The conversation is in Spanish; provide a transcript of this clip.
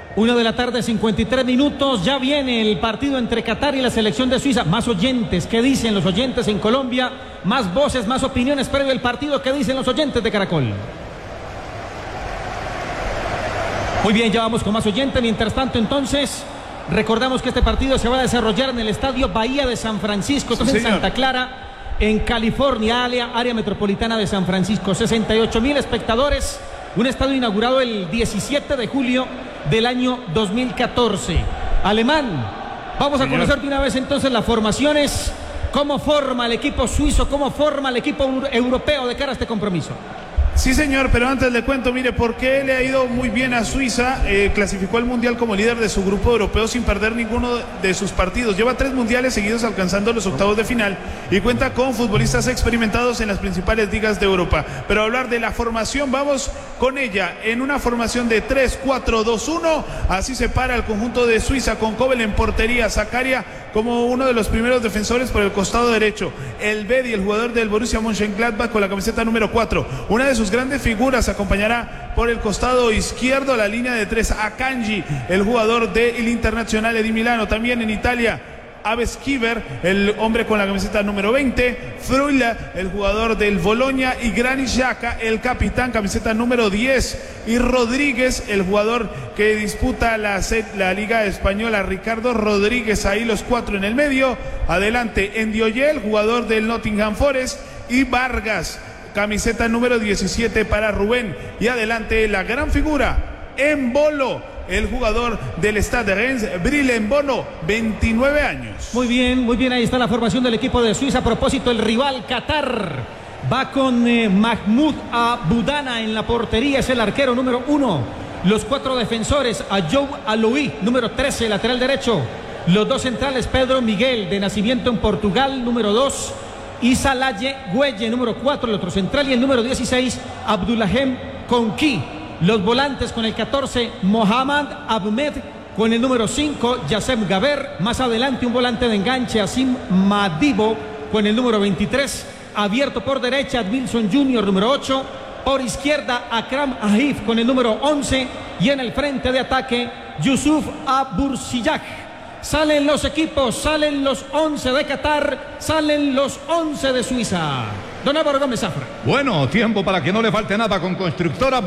1 de la tarde, 53 minutos. Ya viene el partido entre Qatar y la selección de Suiza. Más oyentes, ¿qué dicen los oyentes en Colombia? Más voces, más opiniones previo al partido. ¿Qué dicen los oyentes de Caracol? Muy bien, ya vamos con más oyentes. Mientras tanto, entonces, recordamos que este partido se va a desarrollar en el Estadio Bahía de San Francisco. Esto es en Santa Clara, en California, área metropolitana de San Francisco. 68,000 espectadores. Un estadio inaugurado el 17 de julio del año 2014. Alemán, vamos a conocer de una vez entonces las formaciones. ¿Cómo forma el equipo suizo? ¿Cómo forma el equipo europeo de cara a este compromiso? Sí, señor, pero antes le cuento, mire, por qué le ha ido muy bien a Suiza. Clasificó al Mundial como líder de su grupo europeo sin perder ninguno de sus partidos. Lleva 3 mundiales seguidos alcanzando los octavos de final y cuenta con futbolistas experimentados en las principales ligas de Europa. Pero hablar de la formación, vamos con ella. En una formación de 3-4-2-1, así se para el conjunto de Suiza, con Kobel en portería, Zakaria como uno de los primeros defensores por el costado derecho, el Bedi, el jugador del Borussia Mönchengladbach, con la camiseta número 4. Una de sus grandes figuras acompañará por el costado izquierdo la línea de 3, Akanji, el jugador del Internazionale di Milano. También en Italia, Aves Kiver, el hombre con la camiseta número 20, Fruila, el jugador del Bologna, y Granit Xhaka, el capitán, camiseta número 10, y Rodríguez, el jugador que disputa la Liga Española, Ricardo Rodríguez. Ahí los 4 en el medio. Adelante, Ndioye, el jugador del Nottingham Forest, y Vargas, camiseta número 17 para Rubén. Y adelante la gran figura, Embolo, el jugador del Stade de Reims, Bril Embolo, 29 años. Muy bien, ahí está la formación del equipo de Suiza. A propósito, el rival Qatar va con Mahmoud Abudana en la portería, es el arquero número 1. Los 4 defensores, Ayoub Aloui, número 13, lateral derecho. Los 2 centrales, Pedro Miguel, de nacimiento en Portugal, número 2. Y Salaye Güelle, número 4, el otro central. Y el número 16, Abdullahem Konki. Los volantes con el 14, Mohamed Ahmed, con el número 5, Yassem Gaber. Más adelante un volante de enganche, Asim Madibo, con el número 23. Abierto por derecha, Wilson Jr., número 8. Por izquierda, Akram Ahif, con el número 11. Y en el frente de ataque, Yusuf Abursillak. Salen los equipos, salen los 11 de Qatar, salen los 11 de Suiza. Don Álvaro Gómez Zafra. Bueno, tiempo para que no le falte nada con Constructora